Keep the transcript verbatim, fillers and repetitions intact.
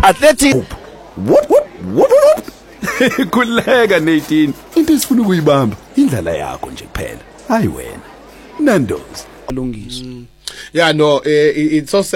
Athletic. What what what what? Kuleka eighteen. Into esifuna ukuyibamba indlela yakho nje kuphela. Hayi wena. Nando's. Lungiswa. Yeah, no, eh, it's so